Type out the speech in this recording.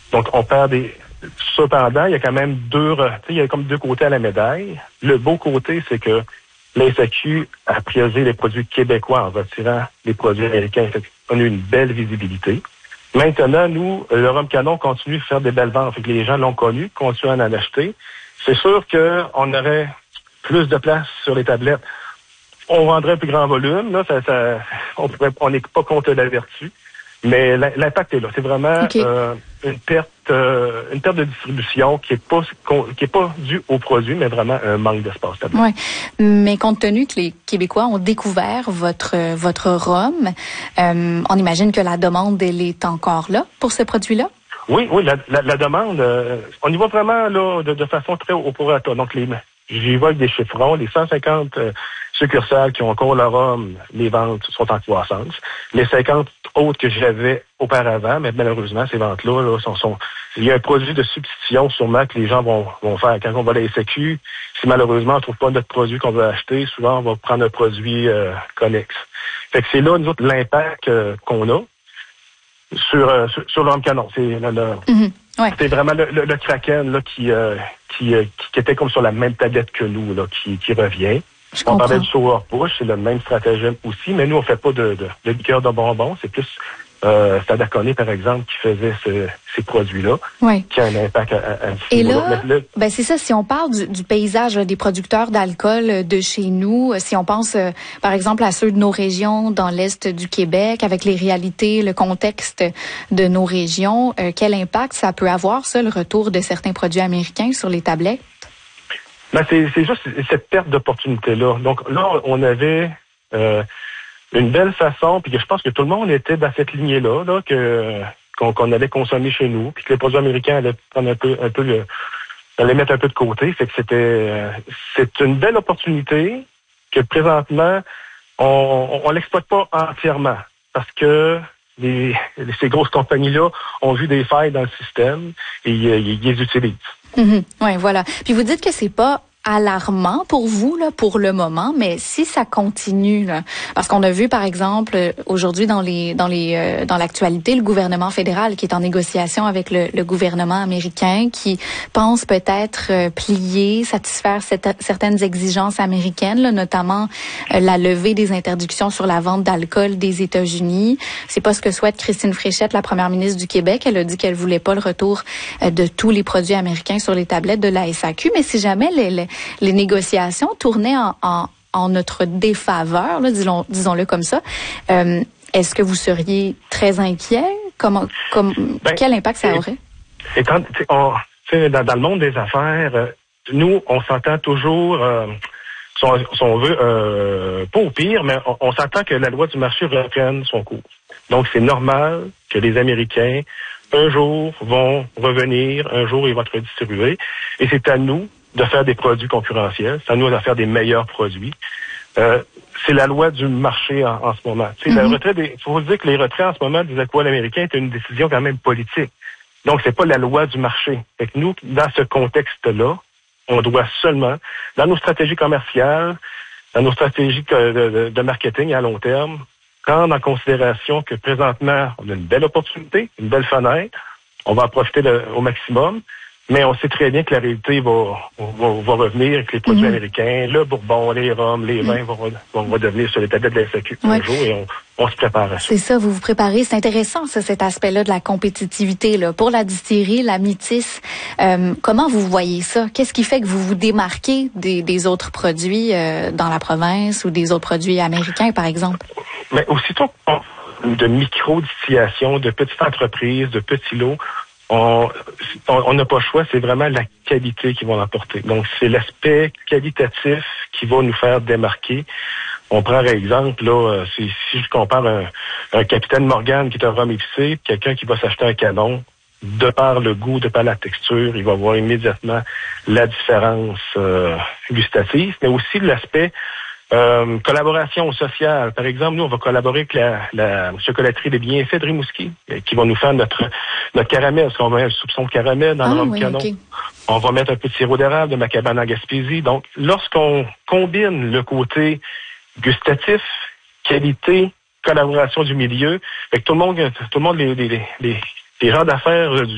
Donc, on perd des... Cependant, il y a quand même il y a comme deux côtés à la médaille. Le beau côté, c'est que la SAQ a priorisé les produits québécois en retirant les produits américains. On a eu une belle visibilité. Maintenant, nous, le rhum canon continue de faire des belles ventes. Fait que les gens l'ont connu, continuent à en acheter. C'est sûr qu'on aurait plus de place sur les tablettes. On vendrait un plus grand volume. Là, on n'est pas contre la vertu. Mais l'impact est là. C'est vraiment une perte de distribution qui est pas due au produit, mais vraiment un manque d'espace. Oui, mais compte tenu que les Québécois ont découvert votre rhum, on imagine que la demande elle est encore là pour ce produit-là. Oui, la demande, on y va vraiment là de façon très au prorata. Donc j'y vois avec des chiffrons, les 150 succursales qui ont encore le rhum, les ventes sont en croissance. Les 50 autres que j'avais auparavant, mais malheureusement, ces ventes-là, il y a un produit de substitution sûrement que les gens vont faire. Quand on va à la SAQ, si malheureusement on ne trouve pas notre produit qu'on veut acheter, souvent on va prendre un produit connexe. Fait que c'est là, nous autres, l'impact qu'on a sur le rhum canon. C'est vraiment le Kraken là, qui était comme sur la même tablette que nous, là, qui revient. On parlait du sour push, c'est le même stratagème aussi, mais nous, on fait pas de liqueur de bonbons. C'est plus Stadaconé, par exemple, qui faisait ces produits-là, qui a un impact à ce niveau-là. Et là, c'est ça, si on parle du paysage des producteurs d'alcool de chez nous, si on pense, par exemple, à ceux de nos régions dans l'Est du Québec, avec les réalités, le contexte de nos régions, quel impact ça peut avoir, ça, le retour de certains produits américains sur les tablettes? C'est juste cette perte d'opportunité-là. Donc là, on avait une belle façon, puis je pense que tout le monde était dans cette lignée-là, là, qu'on allait consommer chez nous, puis que les produits américains allaient prendre allaient mettre un peu de côté. Fait que c'est une belle opportunité que présentement, on l'exploite pas entièrement, parce que ces grosses compagnies-là ont vu des failles dans le système et ils les utilisent. Oui, voilà. Puis vous dites que c'est pas alarmant pour vous là pour le moment, mais si ça continue là, parce qu'on a vu par exemple aujourd'hui dans l'actualité le gouvernement fédéral qui est en négociation avec le gouvernement américain qui pense peut-être satisfaire certaines exigences américaines là, notamment la levée des interdictions sur la vente d'alcool des États-Unis. C'est pas ce que souhaite Christine Fréchette, la première ministre du Québec. Elle a dit qu'elle voulait pas le retour de tous les produits américains sur les tablettes de la SAQ, mais si jamais les négociations tournaient en notre défaveur, là, disons-le comme ça. Est-ce que vous seriez très inquiet? Quel impact ça aurait? Dans le monde des affaires, nous, on s'entend toujours, si on veut, pas au pire, mais on s'entend que la loi du marché reprenne son cours. Donc, c'est normal que les Américains, un jour, vont revenir, un jour, ils vont être redistribués. Et c'est à nous de faire des produits concurrentiels. C'est à nous de faire des meilleurs produits. C'est la loi du marché en ce moment. Il faut dire que les retraits en ce moment des alcools américains est une décision quand même politique. Donc, c'est pas la loi du marché. Fait que nous, dans ce contexte-là, on doit seulement, dans nos stratégies commerciales, dans nos stratégies de marketing à long terme, prendre en considération que présentement, on a une belle opportunité, une belle fenêtre. On va en profiter au maximum. Mais on sait très bien que la réalité va revenir, que les produits américains, le bourbon, les rhums, les vins vont devenir sur les tablettes de la SAQ un jour et on se prépare à ça. C'est ça, vous vous préparez. C'est intéressant, ça, cet aspect-là de la compétitivité là. Pour la distillerie, la Métis, comment vous voyez ça? Qu'est-ce qui fait que vous vous démarquez des autres produits dans la province ou des autres produits américains, par exemple? Mais aussitôt de micro-distillation, de petites entreprises, de petits lots, on n'a pas le choix, c'est vraiment la qualité qui va l'emporter. Donc, c'est l'aspect qualitatif qui va nous faire démarquer. On prend, par exemple, là, si je compare un Capitaine Morgan qui est un rhum épicé, quelqu'un qui va s'acheter un canon, de par le goût, de par la texture, il va voir immédiatement la différence gustative, mais aussi l'aspect collaboration sociale. Par exemple, nous, on va collaborer avec la chocolaterie des bienfaits de Rimouski, qui va nous faire notre caramel, parce qu'on va mettre un soupçon de caramel dans le rhum canon. Okay. On va mettre un peu de sirop d'érable de ma cabane en Gaspésie. Donc, lorsqu'on combine le côté gustatif, qualité, collaboration du milieu, fait que tout le monde les gens d'affaires